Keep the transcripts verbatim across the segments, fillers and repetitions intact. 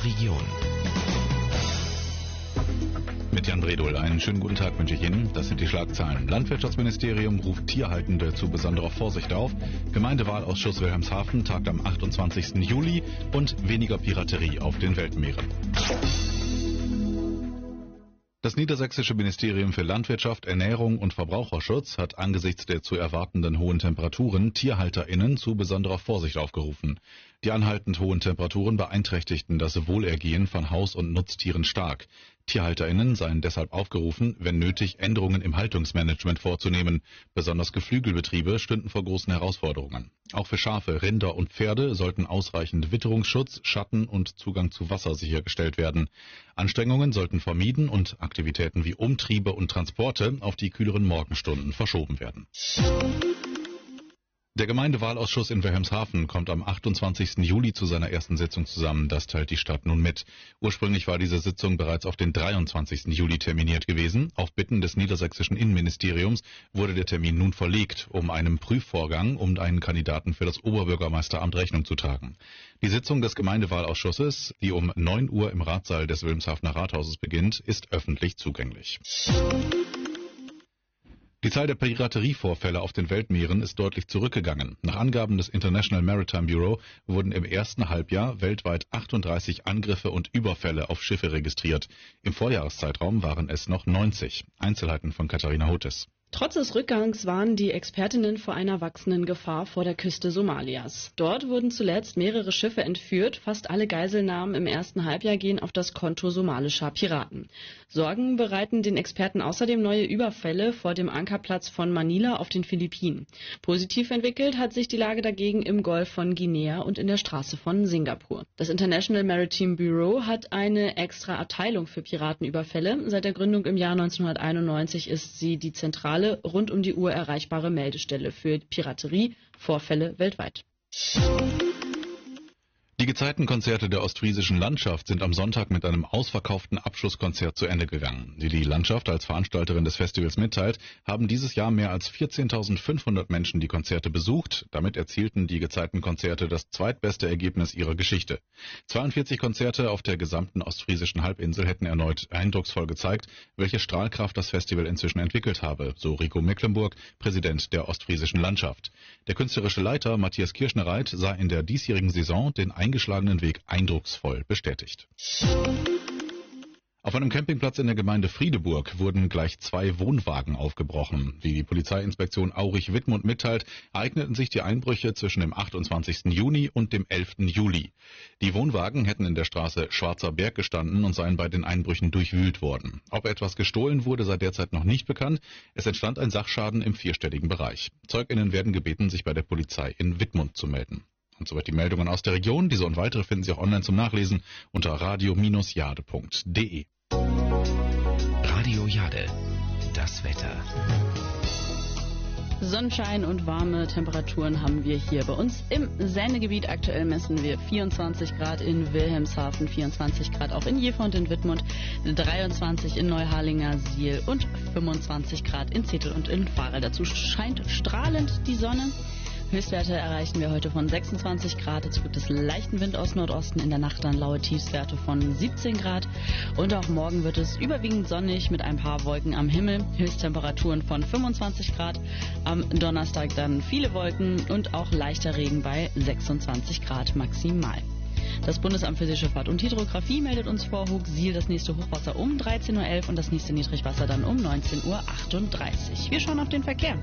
Region. Mit Jan Bredol. Einen schönen guten Tag wünsche ich Ihnen. Das sind die Schlagzeilen. Landwirtschaftsministerium ruft Tierhaltende zu besonderer Vorsicht auf. Gemeindewahlausschuss Wilhelmshaven tagt am achtundzwanzigsten Juli und weniger Piraterie auf den Weltmeeren. Das niedersächsische Ministerium für Landwirtschaft, Ernährung und Verbraucherschutz hat angesichts der zu erwartenden hohen Temperaturen TierhalterInnen zu besonderer Vorsicht aufgerufen. Die anhaltend hohen Temperaturen beeinträchtigten das Wohlergehen von Haus- und Nutztieren stark. TierhalterInnen seien deshalb aufgerufen, wenn nötig, Änderungen im Haltungsmanagement vorzunehmen. Besonders Geflügelbetriebe stünden vor großen Herausforderungen. Auch für Schafe, Rinder und Pferde sollten ausreichend Witterungsschutz, Schatten und Zugang zu Wasser sichergestellt werden. Anstrengungen sollten vermieden und Aktivitäten wie Umtriebe und Transporte auf die kühleren Morgenstunden verschoben werden. Der Gemeindewahlausschuss in Wilhelmshaven kommt am achtundzwanzigsten Juli zu seiner ersten Sitzung zusammen. Das teilt die Stadt nun mit. Ursprünglich war diese Sitzung bereits auf den dreiundzwanzigsten Juli terminiert gewesen. Auf Bitten des niedersächsischen Innenministeriums wurde der Termin nun verlegt, um einem Prüfvorgang um einen Kandidaten für das Oberbürgermeisteramt Rechnung zu tragen. Die Sitzung des Gemeindewahlausschusses, die um neun Uhr im Ratssaal des Wilhelmshavener Rathauses beginnt, ist öffentlich zugänglich. Die Zahl der Piraterievorfälle auf den Weltmeeren ist deutlich zurückgegangen. Nach Angaben des International Maritime Bureau wurden im ersten Halbjahr weltweit achtunddreißig Angriffe und Überfälle auf Schiffe registriert. Im Vorjahreszeitraum waren es noch neunzig. Einzelheiten von Katharina Hotes. Trotz des Rückgangs warnen die Expertinnen vor einer wachsenden Gefahr vor der Küste Somalias. Dort wurden zuletzt mehrere Schiffe entführt. Fast alle Geiselnahmen im ersten Halbjahr gehen auf das Konto somalischer Piraten. Sorgen bereiten den Experten außerdem neue Überfälle vor dem Ankerplatz von Manila auf den Philippinen. Positiv entwickelt hat sich die Lage dagegen im Golf von Guinea und in der Straße von Singapur. Das International Maritime Bureau hat eine extra Abteilung für Piratenüberfälle. Seit der Gründung im Jahr neunzehnhunderteinundneunzig ist sie die zentrale rund um die Uhr erreichbare Meldestelle für Piraterie-Vorfälle weltweit. Die Gezeitenkonzerte der ostfriesischen Landschaft sind am Sonntag mit einem ausverkauften Abschlusskonzert zu Ende gegangen. Wie die Landschaft als Veranstalterin des Festivals mitteilt, haben dieses Jahr mehr als vierzehntausendfünfhundert Menschen die Konzerte besucht. Damit erzielten die Gezeitenkonzerte das zweitbeste Ergebnis ihrer Geschichte. zweiundvierzig Konzerte auf der gesamten ostfriesischen Halbinsel hätten erneut eindrucksvoll gezeigt, welche Strahlkraft das Festival inzwischen entwickelt habe, so Rico Mecklenburg, Präsident der ostfriesischen Landschaft. Der künstlerische Leiter Matthias Kirschnereit sah in der diesjährigen Saison den eingeschlagenen Weg eindrucksvoll bestätigt. Auf einem Campingplatz in der Gemeinde Friedeburg wurden gleich zwei Wohnwagen aufgebrochen. Wie die Polizeiinspektion Aurich-Wittmund mitteilt, ereigneten sich die Einbrüche zwischen dem achtundzwanzigsten Juni und dem elften Juli. Die Wohnwagen hätten in der Straße Schwarzer Berg gestanden und seien bei den Einbrüchen durchwühlt worden. Ob etwas gestohlen wurde, sei derzeit noch nicht bekannt. Es entstand ein Sachschaden im vierstelligen Bereich. ZeugInnen werden gebeten, sich bei der Polizei in Wittmund zu melden. Und soweit die Meldungen aus der Region. Diese und weitere finden Sie auch online zum Nachlesen unter radio Bindestrich jade punkt de. Radio Jade, das Wetter. Sonnenschein und warme Temperaturen haben wir hier bei uns im Sendegebiet. Aktuell messen wir vierundzwanzig Grad in Wilhelmshaven, vierundzwanzig Grad auch in Jever und in Wittmund, dreiundzwanzig in Neuharlingersiel und fünfundzwanzig Grad in Zetel und in Varel. Dazu scheint strahlend die Sonne. Höchstwerte erreichen wir heute von sechsundzwanzig Grad. Jetzt gibt es leichten Wind aus Nordosten. In der Nacht dann laue Tiefstwerte von siebzehn Grad. Und auch morgen wird es überwiegend sonnig mit ein paar Wolken am Himmel. Höchsttemperaturen von fünfundzwanzig Grad. Am Donnerstag dann viele Wolken und auch leichter Regen bei sechsundzwanzig Grad maximal. Das Bundesamt für Seeschifffahrt und Hydrographie meldet uns vor Hooksiel das nächste Hochwasser um dreizehn Uhr elf und das nächste Niedrigwasser dann um neunzehn Uhr achtunddreißig. Wir schauen auf den Verkehr.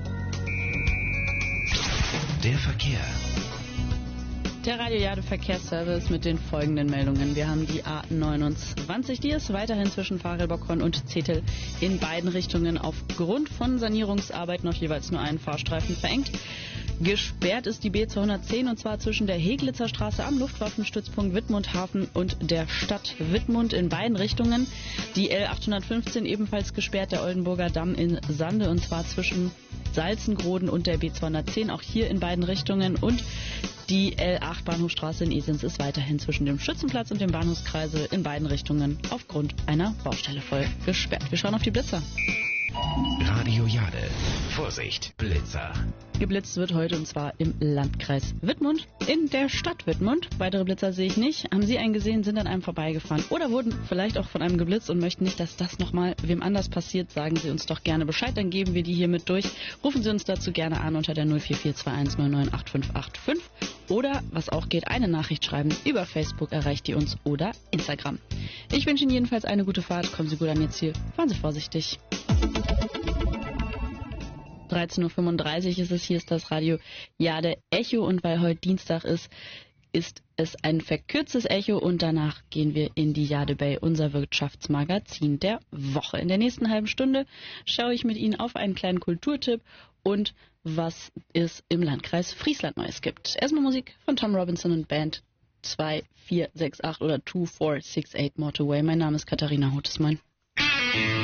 Der Verkehr. Der Radio Jade Verkehrsservice mit den folgenden Meldungen. Wir haben die A neunundzwanzig, die ist weiterhin zwischen Varelbockhorn und Zetel in beiden Richtungen aufgrund von Sanierungsarbeiten auf jeweils nur einen Fahrstreifen verengt. Gesperrt ist die B zweihundertzehn und zwar zwischen der Heglitzer Straße am Luftwaffenstützpunkt Wittmundhafen und der Stadt Wittmund in beiden Richtungen. Die L achthundertfünfzehn ebenfalls gesperrt, der Oldenburger Damm in Sande und zwar zwischen Salzengroden und der B zweihundertzehn, auch hier in beiden Richtungen. Und die L acht Bahnhofstraße in Esens ist weiterhin zwischen dem Schützenplatz und dem Bahnhofskreisel in beiden Richtungen aufgrund einer Baustelle voll gesperrt. Wir schauen auf die Blitzer. Radio Jade. Vorsicht, Blitzer. Geblitzt wird heute und zwar im Landkreis Wittmund, in der Stadt Wittmund. Weitere Blitzer sehe ich nicht. Haben Sie einen gesehen, sind an einem vorbeigefahren oder wurden vielleicht auch von einem geblitzt und möchten nicht, dass das nochmal wem anders passiert, sagen Sie uns doch gerne Bescheid, dann geben wir die hier mit durch. Rufen Sie uns dazu gerne an unter der null vier vier zwei eins neun neun acht fünf acht fünf oder, was auch geht, eine Nachricht schreiben. Über Facebook erreicht ihr uns oder Instagram. Ich wünsche Ihnen jedenfalls eine gute Fahrt. Kommen Sie gut an Ihr Ziel. Fahren Sie vorsichtig. dreizehn Uhr fünfunddreißig ist es, hier ist das Radio Jade Echo und weil heute Dienstag ist, ist es ein verkürztes Echo und danach gehen wir in die Jade Bay, unser Wirtschaftsmagazin der Woche. In der nächsten halben Stunde schaue ich mit Ihnen auf einen kleinen Kulturtipp und was es im Landkreis Friesland Neues gibt. Erstmal Musik von Tom Robinson und Band zwei vier sechs acht oder zwei vier sechs acht Motorway. Mein Name ist Katharina Hotesmann.